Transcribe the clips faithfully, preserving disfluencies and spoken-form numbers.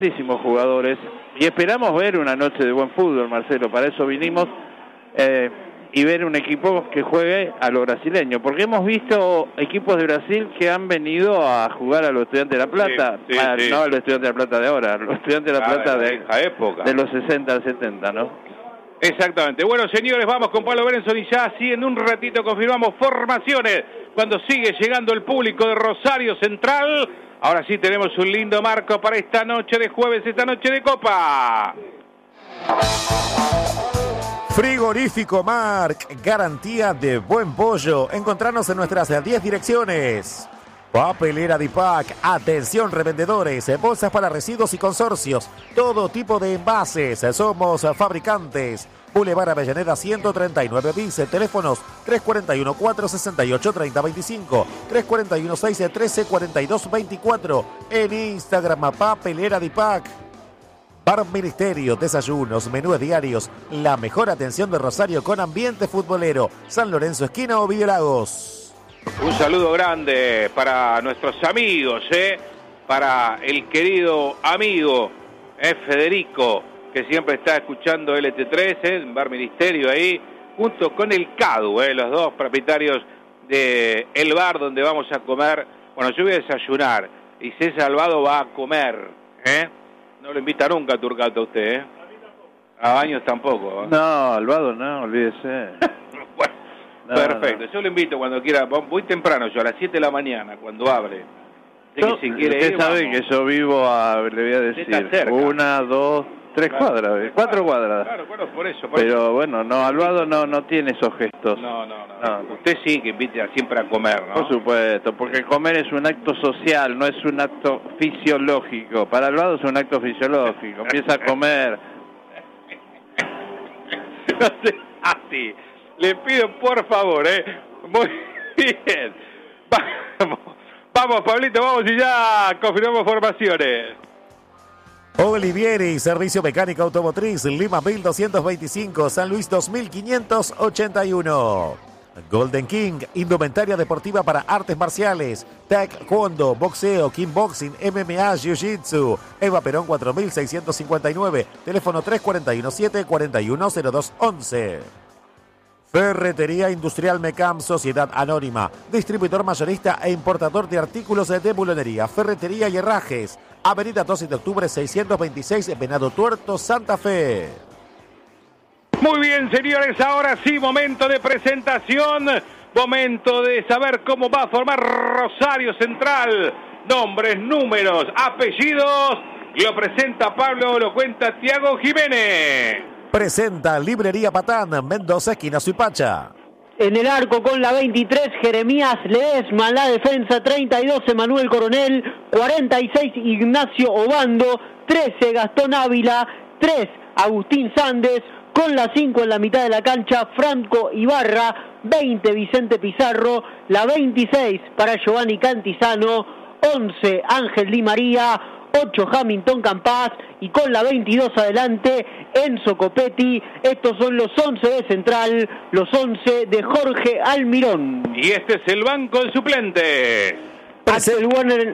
Muchísimos jugadores y esperamos ver una noche de buen fútbol, Marcelo. Para eso vinimos eh, y ver un equipo que juegue a lo brasileño, porque hemos visto equipos de Brasil que han venido a jugar a los Estudiantes de La Plata, sí, sí, a, sí. no a los Estudiantes de La Plata de ahora, a los Estudiantes de La Plata de, de, época. de los sesenta al setenta, ¿no? Exactamente. Bueno, señores, vamos con Pablo Berenson y ya así en un ratito confirmamos formaciones cuando sigue llegando el público de Rosario Central. Ahora sí tenemos un lindo marco para esta noche de jueves, esta noche de Copa. Frigorífico Marc, garantía de buen pollo. Encontrarnos en nuestras diez direcciones. Papelera Dipac, atención revendedores, bolsas para residuos y consorcios, todo tipo de envases, somos fabricantes. Boulevard Avellaneda ciento treinta y nueve bis, teléfonos tres cuatro uno, cuatro seis ocho, tres cero dos cinco, tres cuatro uno, seis uno tres, cuatro dos dos cuatro, en Instagram Papelera Dipac. Bar Ministerio, desayunos, menús diarios, la mejor atención de Rosario con ambiente futbolero, San Lorenzo esquina Ovidio Lagos. Un saludo grande para nuestros amigos, ¿eh? Para el querido amigo ¿eh? Federico, que siempre está escuchando L T tres, ¿eh? En Bar Ministerio ahí, junto con el Cadu, ¿eh? Los dos propietarios de el bar donde vamos a comer. Bueno, yo voy a desayunar y César Alvado va a comer, ¿eh? No lo invita nunca a Turcato a usted, ¿eh? A Baños tampoco, ¿eh? No, Alvado no, olvídese. Bueno, no, perfecto, no. Yo lo invito cuando quiera, voy temprano yo, a las siete de la mañana, cuando abre. No, si quiere usted ir, sabe vamos. que yo vivo a, le voy a decir, una, dos, tres claro. cuadras, cuatro cuadras. Claro, bueno, por eso. Por Pero eso. bueno, no, Alvado no, no tiene esos gestos. No, no, no, no. Usted sí que invite a, siempre a comer, ¿no? Por supuesto, porque comer es un acto social, no es un acto fisiológico. Para Alvado es un acto fisiológico, empieza a comer. No sé, así. Le pido por favor, ¿eh? Muy bien. Vamos, vamos, Pablito, vamos y ya confirmamos formaciones. Olivieri, servicio mecánica automotriz, Lima mil doscientos veinticinco, San Luis dos mil quinientos ochenta y uno. Golden King, indumentaria deportiva para artes marciales, taekwondo, boxeo, kickboxing, M M A, jiu-jitsu. Eva Perón cuatro mil seiscientos cincuenta y nueve, teléfono tres cuatro uno siete, cuatro uno cero dos once. Ferretería Industrial Mecam, Sociedad Anónima, distribuidor mayorista e importador de artículos de bulonería, ferretería y herrajes. Avenida doce de octubre seiscientos veintiséis, Venado Tuerto, Santa Fe. Muy bien, señores, ahora sí, momento de presentación, momento de saber cómo va a formar Rosario Central. Nombres, números, apellidos, lo presenta Pablo, lo cuenta Tiago Jiménez. Presenta Librería Patán, Mendoza, esquina Suipacha. En el arco con la veintitrés, Jeremías Ledesma. La defensa, treinta y dos, Emanuel Coronel. cuarenta y seis, Ignacio Obando. trece, Gastón Ávila. tres, Agustín Sández. Con la cinco en la mitad de la cancha, Franco Ibarra. veinte, Vicente Pizarro. La veintiséis para Giovanni Cantizano. once, Ángel Di María. ocho, Hamilton Campas, y con la veintidós adelante, Enzo Copetti. Estos son los once de Central, los once de Jorge Almirón. Y este es el banco de suplentes. Axel Werner.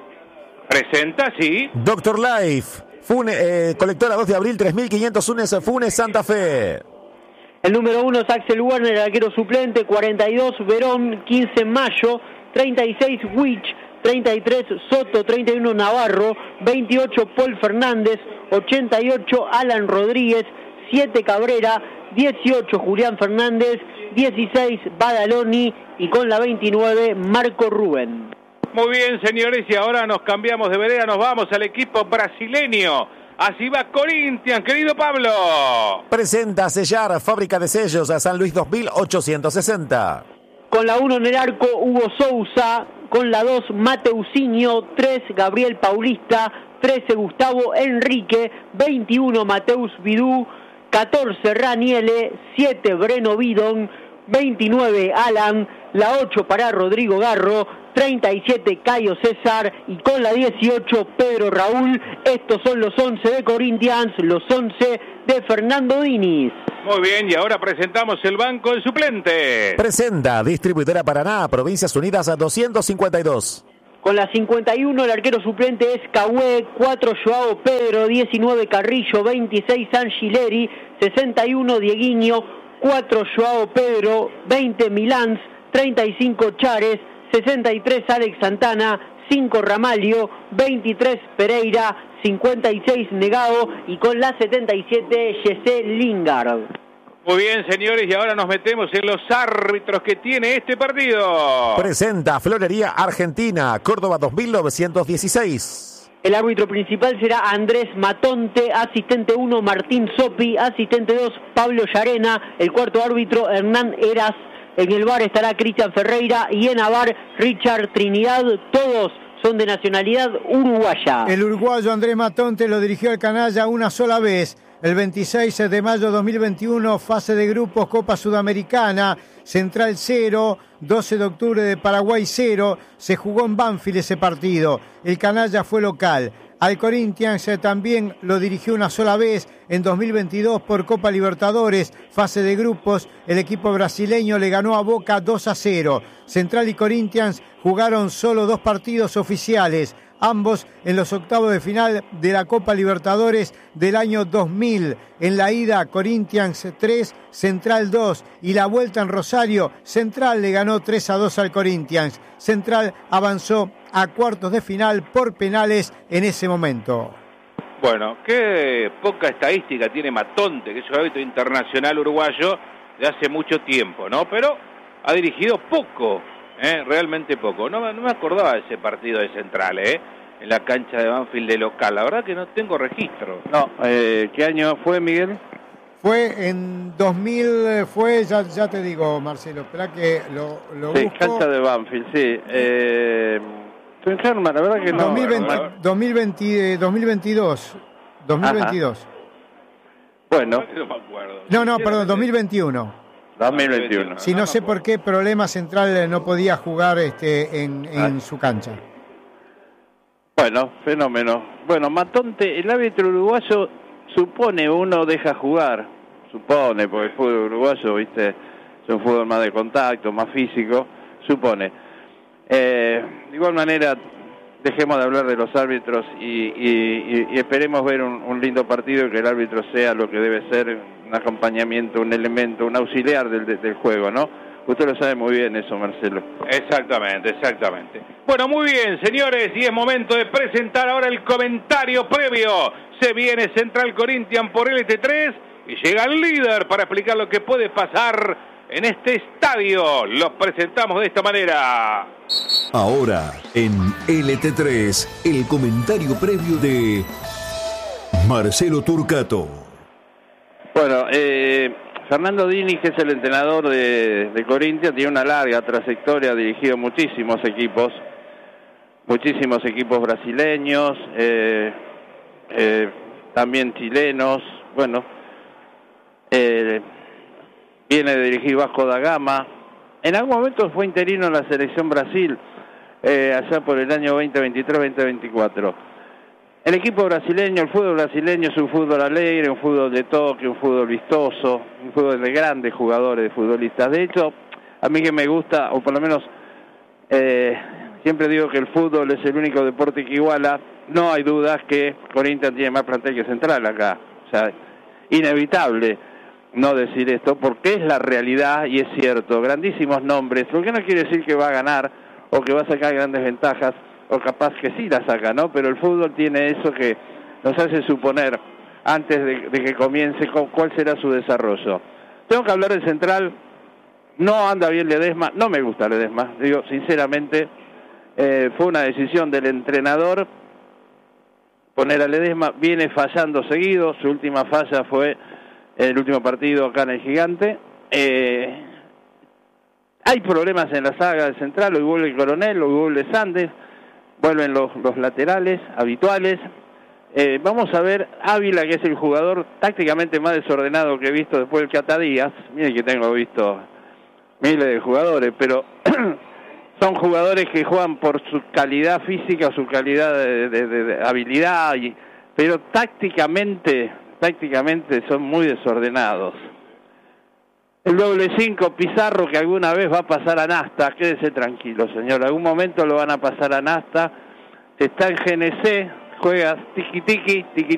Presenta, sí. Doctor Life, Fune, eh, colectora dos de abril, tres mil quinientos uno, Funes, Santa Fe. El número uno es Axel Werner, arquero suplente. cuarenta y dos, Verón. quince, Mayo. treinta y seis, Wich. treinta y tres, Soto. treinta y uno, Navarro. veintiocho, Paul Fernández. ochenta y ocho, Alan Rodríguez. siete, Cabrera. dieciocho, Julián Fernández. dieciséis, Badaloni. Y con la veintinueve, Marco Rubén. Muy bien, señores, y ahora nos cambiamos de vereda, nos vamos al equipo brasileño. Así va Corinthians, querido Pablo. Presenta Sellar, fábrica de sellos, a San Luis dos mil ochocientos sesenta. Con la uno en el arco, Hugo Sousa. Con la dos, Mateusinho. tres, Gabriel Paulista. trece, Gustavo Enrique. veintiuno, Mateus Vidú. catorce, Raniele. siete, Breno Bidon. veintinueve, Alan. La ocho para Rodrigo Garro. treinta y siete, Cayo César. Y con la dieciocho, Pedro Raúl. Estos son los once de Corinthians, los once de Fernando Diniz. Muy bien, y ahora presentamos el banco de suplentes. Presenta Distribuidora Paraná, Provincias Unidas a doscientos cincuenta y dos. Con la cincuenta y uno el arquero suplente es Cahué, cuatro Joao Pedro, diecinueve Carrillo, veintiséis Angileri, sesenta y uno Dieguinho, cuatro Joao Pedro, veinte Milans, treinta y cinco Chares, sesenta y tres Alex Santana, cinco Ramalho, veintitrés Pereira, cincuenta y seis Negado y con la setenta y siete Jesse Lingard. Muy bien, señores, y ahora nos metemos en los árbitros que tiene este partido. Presenta Florería Argentina, Córdoba dos mil novecientos dieciséis. El árbitro principal será Andrés Matonte, asistente uno Martín Sopi, asistente dos Pablo Llarena, el cuarto árbitro Hernán Eras, en el V A R estará Cristian Ferreira y en A V A R Richard Trinidad, todos son de nacionalidad uruguaya. El uruguayo Andrés Matonte lo dirigió al canalla una sola vez. El veintiséis de mayo de dos mil veintiuno, fase de grupos Copa Sudamericana, Central cero, doce de octubre de Paraguay cero, se jugó en Banfield ese partido. El canalla fue local. Al Corinthians también lo dirigió una sola vez en dos mil veintidós por Copa Libertadores, fase de grupos. El equipo brasileño le ganó a Boca dos a cero. Central y Corinthians jugaron solo dos partidos oficiales, ambos en los octavos de final de la Copa Libertadores del año dos mil. En la ida, Corinthians tres, Central dos, y la vuelta en Rosario, Central le ganó tres a dos al Corinthians. Central avanzó a cuartos de final por penales en ese momento. Bueno, qué poca estadística tiene Matonte, que es un árbitro internacional uruguayo de hace mucho tiempo, ¿no? Pero ha dirigido poco. Eh, realmente poco. No, no me acordaba de ese partido de Central, eh, en la cancha de Banfield de local. La verdad que no tengo registro. No, eh, ¿qué año fue, Miguel? Fue en dos mil, fue, ya, ya te digo, Marcelo, espera que lo, lo sí, busco. cancha de Banfield, sí. Eh, la verdad que no. dos mil veinte, dos mil veinte, dos mil veintidós. dos mil veintidós. Bueno. No me acuerdo. No, no, perdón, dos mil veintiuno. dos mil veintiuno. Si no, no sé por qué problema Central no podía jugar este en, en ah. su cancha. Bueno, fenómeno. Bueno, Matonte, el árbitro uruguayo supone uno deja jugar, supone, porque el fútbol uruguayo, viste, es un fútbol más de contacto, más físico, supone. Eh, de igual manera, dejemos de hablar de los árbitros y, y, y esperemos ver un, un lindo partido y que el árbitro sea lo que debe ser, un acompañamiento, un elemento, un auxiliar del, del juego, ¿no? Usted lo sabe muy bien eso, Marcelo. Exactamente, exactamente. Bueno, muy bien, señores, y es momento de presentar ahora el comentario previo. Se viene Central Corinthians por L T tres y llega el líder para explicar lo que puede pasar en este estadio. Los presentamos de esta manera. Ahora, en L T tres, el comentario previo de Marcelo Turcato. Bueno, eh, Fernando Dini, que es el entrenador de, de Corinthians, tiene una larga trayectoria, ha dirigido muchísimos equipos, muchísimos equipos brasileños, eh, eh, también chilenos, bueno, eh, viene de dirigir Vasco da Gama. En algún momento fue interino en la selección Brasil, eh, allá por el año veinte veintitrés veinte veinticuatro. El equipo brasileño, el fútbol brasileño es un fútbol alegre, un fútbol de toque, un fútbol vistoso, un fútbol de grandes jugadores, de futbolistas. De hecho, a mí que me gusta, o por lo menos eh, siempre digo que el fútbol es el único deporte que iguala, no hay dudas que Corinthians tiene más plantel que Central acá. O sea, inevitable no decir esto, porque es la realidad y es cierto. Grandísimos nombres, lo que no quiere decir que va a ganar o que va a sacar grandes ventajas, o capaz que sí la saca, ¿no? Pero el fútbol tiene eso que nos hace suponer, antes de, de que comience, cuál será su desarrollo. Tengo que hablar del Central, no anda bien Ledesma, no me gusta Ledesma, digo, sinceramente, eh, fue una decisión del entrenador poner a Ledesma, viene fallando seguido, su última falla fue el último partido acá en el Gigante. Eh, hay problemas en la saga del Central, hoy vuelve el Coronel, hoy vuelve Sandes, vuelven los, los laterales habituales. Eh, vamos a ver Ávila, que es el jugador tácticamente más desordenado que he visto después del Cata Díaz. Miren que tengo visto miles de jugadores, pero son jugadores que juegan por su calidad física, su calidad de, de, de, de habilidad, y, pero tácticamente, tácticamente son muy desordenados. el doble cinco Pizarro, que alguna vez va a pasar a Nasta. Quédese tranquilo, señor. Algún momento lo van a pasar a Nasta. Está en G N C, juega tiki tiki, tiki